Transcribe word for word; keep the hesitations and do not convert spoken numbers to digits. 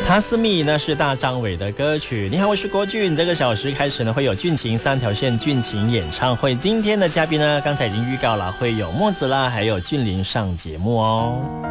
他思密那是大张伟的歌曲。你好，我是国俊。这个小时开始呢，会有俊情三条线俊情演唱会。今天的嘉宾呢，刚才已经预告了，会有墨子啦，还有俊霖上节目哦。